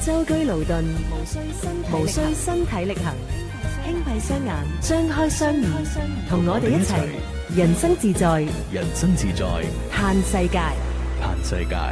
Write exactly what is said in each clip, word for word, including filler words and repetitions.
舟車勞頓，無需身體無需身體力行，輕閉雙眼，張開雙耳，同我哋一齊人生自在， 人生自在， 嘆世界， 嘆世界。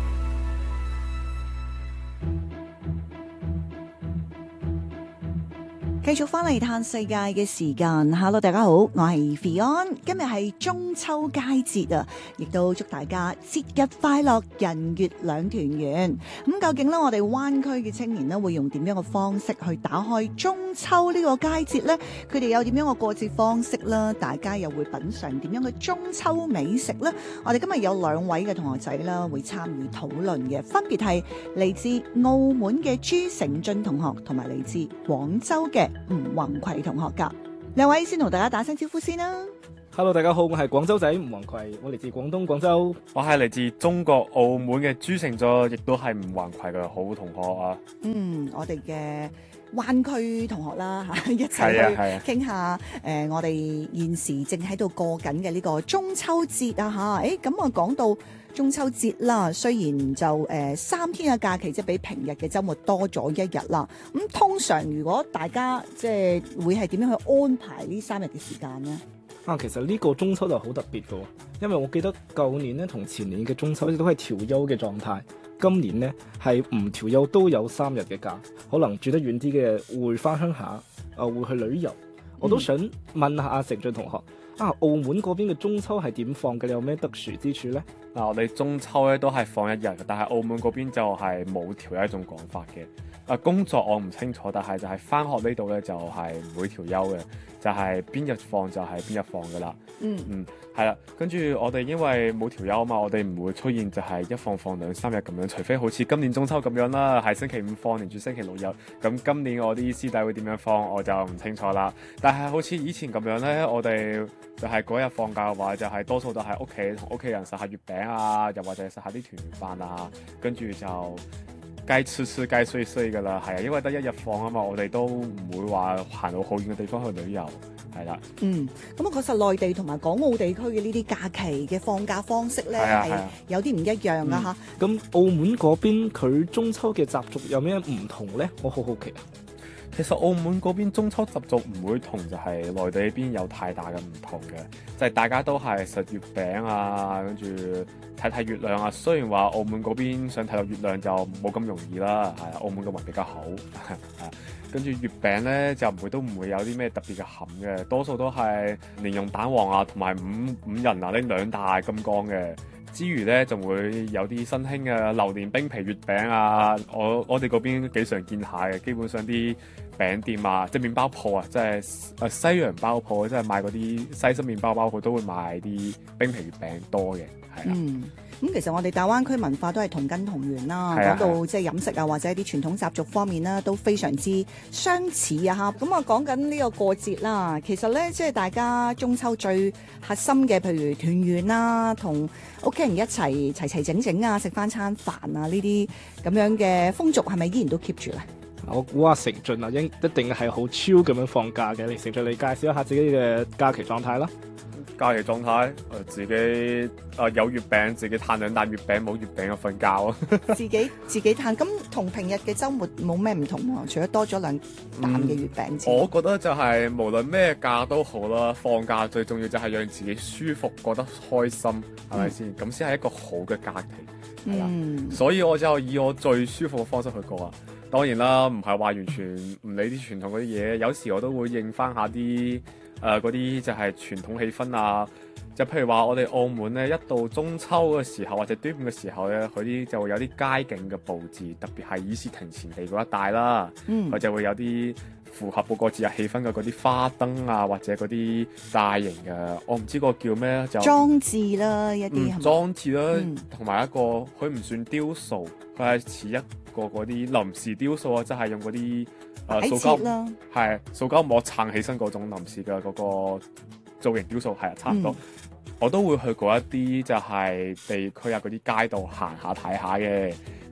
繼續翻嚟嘆世界嘅時間 ，Hello， 大家好，我係 Fion， 今日係中秋佳節啊，亦都祝大家節日快樂，人月兩團圓。咁究竟咧，我哋灣區嘅青年咧會用點樣嘅方式去打開中秋呢個佳節呢？佢哋有點樣嘅過節方式啦？大家又會品嘗點樣嘅中秋美食呢？我哋今日有兩位嘅同學仔啦，會參與討論嘅，分別係嚟自澳門嘅朱成俊同學，同埋嚟自廣州嘅吳宏葵同學噶。兩位先同大家打聲招呼先啦。 Hello， 大家好，我係廣州仔吳宏葵，我嚟自廣東廣州。 我係嚟自中國澳門嘅朱成俊，亦都係吳宏葵嘅好同學啊。 嗯，我哋嘅灣區同學啦嚇，一齊去傾下誒、呃，我哋現時正喺度過緊嘅呢個中秋節啊嚇。誒咁啊，講到中秋節啦，雖然就誒、呃、三天嘅假期，即係比平日嘅週末多咗一日啦。咁、嗯、通常如果大家即係會係點樣去安排呢三日嘅時間呢？ 啊，其實呢個中秋就好特別嘅，因為我記得舊年咧同前年嘅中秋都係調休嘅狀態，今年呢係唔調休都有三日嘅假，可能住得遠啲嘅會翻鄉下，啊會去旅遊。我都想問下阿成俊同學，啊澳門嗰邊嘅中秋係點放嘅？你有咩特殊之處呢？ 嗱、啊，我哋中秋咧都係放一日嘅，但係澳門嗰邊就係冇調休一種講法嘅。啊，工作我唔清楚，但係就係返學呢度咧就係唔會調休嘅，就係邊日放就係邊日放噶啦。 嗯嗯，係啦，跟住我哋因為冇調休啊嘛，我哋唔會出現就係一放放兩三日咁樣，除非好似今年中秋咁樣啦，係星期五放連住星期六日。咁今年我啲師弟會點樣放我就唔清楚啦。但係好似以前咁樣咧，我哋就係嗰日放假嘅話，就係、是、多數都喺屋企同屋企人食下月餅啊，又或者食下啲團圓飯啊，跟住就該吃吃該睡睡噶啦，係啊，因為得一日放啊嘛，我哋都唔會話行到好遠嘅地方去旅遊，係啦。 嗯，咁啊，確實內地同埋港澳地區嘅呢啲假期嘅放假方式咧係有啲唔一樣噶嚇。 咁、嗯、澳門嗰邊佢中秋嘅習俗有咩唔同咧？我好好奇啊。 其實澳門嗰邊中秋習俗唔會同就係內地呢邊有太大嘅唔同嘅，就係、是、大家都係食月餅啊，跟住睇睇月亮啊。雖然話澳門嗰邊想睇到月亮就冇咁容易啦，係啊，澳門嘅運比較好，係跟住月餅咧就唔會都唔會有啲咩特別嘅餡嘅，多數都係蓮蓉蛋黃啊，同埋五五仁啊呢兩大金剛嘅。之餘咧，仲會有啲新興嘅榴蓮冰皮月餅啊！我我哋嗰邊幾常見下嘅，基本上啲餅店啊，即係麵包鋪啊，即係誒西洋包鋪，即係賣嗰啲西式麵包包鋪都會賣啲冰皮月餅多嘅，係啦。 嗯，咁其實我哋大灣區文化都係同根同源啦。講到即係飲食啊，或者一啲傳統習俗方面啦，都非常之相似啊！嚇，咁啊講緊呢個過節啦，其實咧即係大家中秋最核心嘅，譬如團圓啦，同屋企人一齊齊齊整整啊，食翻餐飯啊，呢啲咁樣嘅風俗係咪依然都 keep 住咧？ 我估阿成俊啊，應一定係好超咁樣放假嘅。你成俊，你介紹一下自己嘅假期狀態啦。 假期狀態，誒、呃、自己誒、呃、有月餅，自己嘆兩啖月餅；冇月餅就瞓覺咯。 自己自己嘆，咁同平日嘅週末冇咩唔同喎？除咗多咗兩啖嘅月餅之外、嗯， 我覺得就係、是、無論咩假都好啦，放假最重要就係讓自己舒服，覺得開心，係咪先？咁先係一個好嘅假期，係啦、嗯。所以我就以我最舒服嘅方式去過啊。當然啦，唔係話完全唔理啲傳統嗰啲嘢，有時我都會應翻下啲誒嗰啲就係傳統氣氛啊。就譬如話我哋澳門咧，一到中秋嘅時候或者端午嘅時候咧，佢啲就會有啲街景嘅佈置，特別係議事亭前地嗰一帶啦，佢、嗯、就會有啲符合嗰個節日氣氛嘅嗰啲花燈啊，或者嗰啲大型嘅，我唔知嗰個叫咩，就裝置啦一啲， 裝置啦，同埋、嗯、一個佢唔算雕塑，佢係似一個嗰啲臨時雕塑啊，即係用嗰啲誒塑膠係塑膠膜撐起身嗰種臨時嘅嗰個造型雕塑，係啊，差唔多。嗯，我都會去過一啲就係地區啊嗰啲街道行下睇下嘅，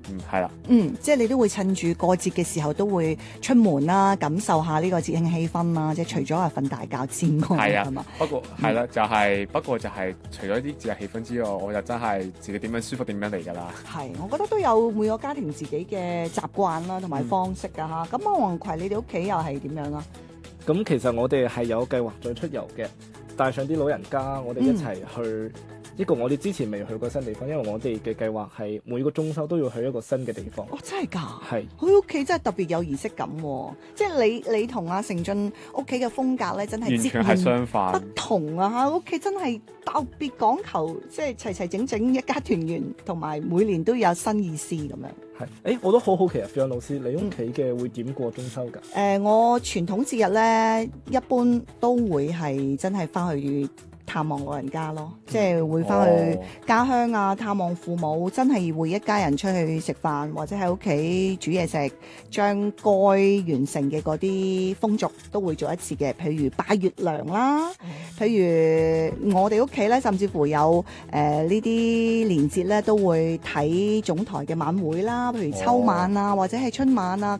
嗯，係啦。 嗯，即係你都會趁住過節嘅時候都會出門啦，感受下呢個節慶氣氛啦。即係除咗係瞓大覺之外， 係啊係嘛？ 不過係啦，就係不過就係除咗啲節日氣氛之外，我就真係自己點樣舒服點樣嚟㗎啦。 係，我覺得都有每個家庭自己嘅習慣啦，同埋方式㗎嚇。咁啊，黃葵，你哋屋企又係點樣啊？ 咁其實我哋係有計劃再出遊嘅，帶上啲老人家，我哋一齊去一個我哋之前未去過新地方，因為我哋嘅計劃係每個中秋都要去一個新嘅地方。 哦，真係㗎？ 係， 佢屋企真係特別有儀式感喎，即係你你同阿成俊屋企嘅風格咧，真係完全係截然相反不。同啊嚇！屋企真係特別講求，即係齊齊整整一家團圓，同埋每年都有新意思咁樣。 係，誒我都好好奇啊，費安老師，你屋企嘅會點過中秋㗎？ 誒、呃，我傳統節日咧，一般都會係真係翻去探望老人家咯，即係會翻去哦家鄉啊，探望父母，真係會一家人出去食飯，或者喺屋企煮嘢食，將該完成嘅嗰啲風俗都會做一次嘅，譬如拜月娘啦，譬如我哋屋企咧，甚至乎有誒、呃、呢啲年節咧，都會睇總台嘅晚會啦，譬如秋晚啊，或者係春晚啊。